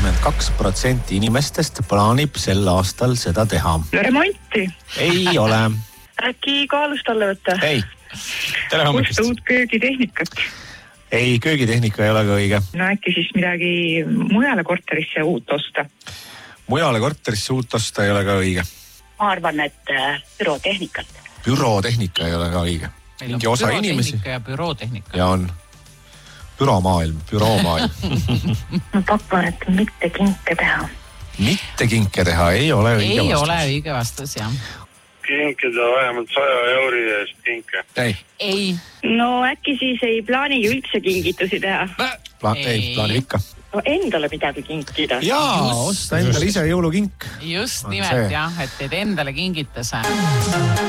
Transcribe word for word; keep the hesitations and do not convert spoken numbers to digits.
kakskümmend kaks protsenti inimestest plaanib sel aastal seda teha. Remonti. Ei ole. Äkki kaalust alla võtta? Ei. Tere hommikust. Osta uut köögitehnikat. Ei, köögitehnika ei ole ka õige. No äkki siis midagi mujale korterisse uut osta. Mujale korterisse uut osta ei ole ka õige. Ma arvan, et bürotehnikat. Bürotehnika ei ole ka õige. Mingi osa inimesi. Ja bürootehnika. Ja on büromaailm, büroomaailm. Ma pakun, et mitte kinke teha. Mitte kinke teha ei ole õige ei vastus. Ei ole õige vastus, jah. Kinkida vähemalt saja euri eest kinke. Ei. Ei. No äkki siis ei plaani üldse kingitusi teha? Pla- ei. ei, plaani ikka. No endale midagi kinkida. Jaa, osta endale ise jõulukink. Just On nimelt see. jah, et teed endale kingituse.